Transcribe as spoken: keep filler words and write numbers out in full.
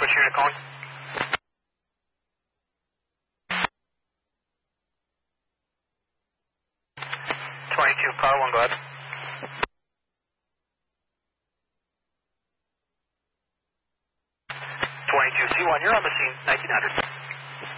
Which unit calling? twenty-two, Power one, go ahead. twenty-two, C one, you're on the scene, nineteen hundred.